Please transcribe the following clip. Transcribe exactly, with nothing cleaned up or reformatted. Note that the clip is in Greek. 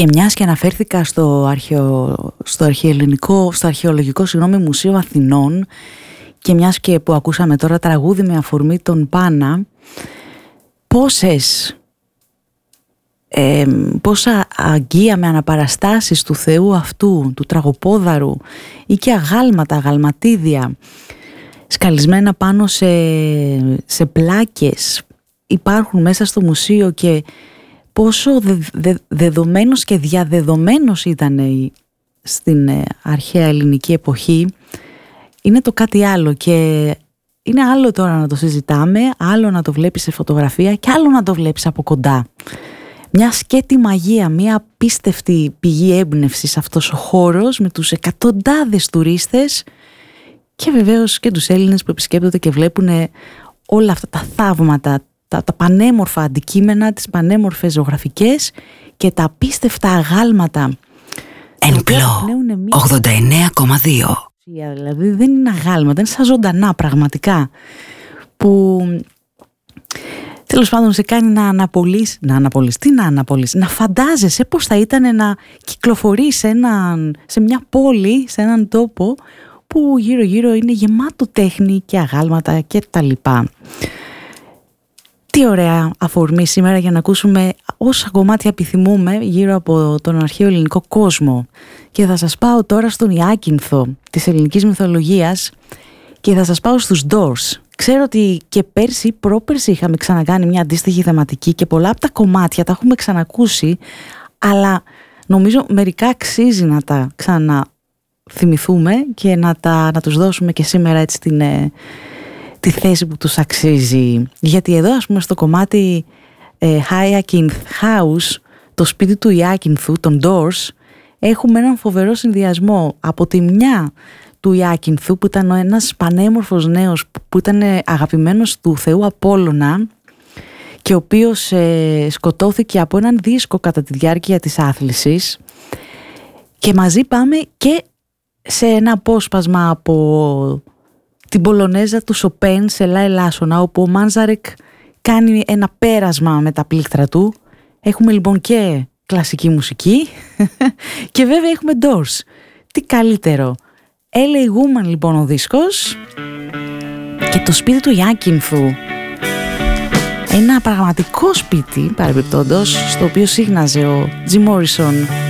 Και μιας και αναφέρθηκα στο, αρχαιο, στο, αρχαιελληνικό, στο αρχαιολογικό συγγνώμη, Μουσείο Αθηνών, και μιας και που ακούσαμε τώρα τραγούδι με αφορμή τον Πάνα, πόσες, ε, πόσα αγγεία με αναπαραστάσεις του Θεού αυτού, του τραγοπόδαρου, ή και αγάλματα, αγαλματίδια σκαλισμένα πάνω σε, σε πλάκες υπάρχουν μέσα στο μουσείο, και πόσο δε, δε, δεδομένος και διαδεδομένος ήταν στην αρχαία ελληνική εποχή, είναι το κάτι άλλο. Και είναι άλλο τώρα να το συζητάμε, άλλο να το βλέπεις σε φωτογραφία και άλλο να το βλέπεις από κοντά. Μια σκέτη μαγεία, μια απίστευτη πηγή έμπνευσης αυτός ο χώρος, με τους εκατοντάδες τουρίστες και βεβαίως και τους Έλληνες που επισκέπτονται και βλέπουν όλα αυτά τα θαύματα, τα, τα πανέμορφα αντικείμενα, τις πανέμορφες ζωγραφικές και τα απίστευτα αγάλματα. Ενπλό ογδόντα εννέα κόμμα δύο. Δηλαδή δεν είναι αγάλματα, είναι σαν ζωντανά πραγματικά, που τέλος πάντων σε κάνει να αναπολύσεις, να αναπολύσεις, τι να αναπολύσεις, να φαντάζεσαι πώς θα ήταν να κυκλοφορείς σε, έναν, σε μια πόλη, σε έναν τόπο που γύρω γύρω είναι γεμάτο τέχνη και αγάλματα και τα λοιπά. Τι ωραία αφορμή σήμερα για να ακούσουμε όσα κομμάτια επιθυμούμε γύρω από τον αρχαίο ελληνικό κόσμο. Και θα σας πάω τώρα στον Ιάκυνθο της ελληνικής μυθολογίας και θα σας πάω στους Doors. Ξέρω ότι και πέρσι, πρόπερσι είχαμε ξανακάνει μια αντίστοιχη θεματική και πολλά από τα κομμάτια τα έχουμε ξανακούσει, αλλά νομίζω μερικά αξίζει να τα ξαναθυμηθούμε και να, τα, να τους δώσουμε και σήμερα έτσι την, τη θέση που τους αξίζει. Γιατί εδώ, ας πούμε, στο κομμάτι ε, Hyacinth House, το σπίτι του Ιάκυνθου, των Doors, έχουμε έναν φοβερό συνδυασμό. Από τη μια του Ιάκυνθου, που ήταν ένας πανέμορφος νέος που ήταν αγαπημένος του θεού Απόλλωνα και ο οποίος ε, σκοτώθηκε από έναν δίσκο κατά τη διάρκεια της άθλησης, και μαζί πάμε και σε ένα απόσπασμα από την Πολωνέζα του Σοπέν σε Λα Ελάσσονα, όπου ο Μάντζαρεκ κάνει ένα πέρασμα με τα πλήκτρα του. Έχουμε λοιπόν και κλασική μουσική και βέβαια έχουμε Doors. Τι καλύτερο. ελ έι Woman λοιπόν ο δίσκος και το σπίτι του Ιάκυνθου. Ένα πραγματικό σπίτι παρεμπιπτόντως, στο οποίο σύγναζε ο Τζιμ Μόρισον.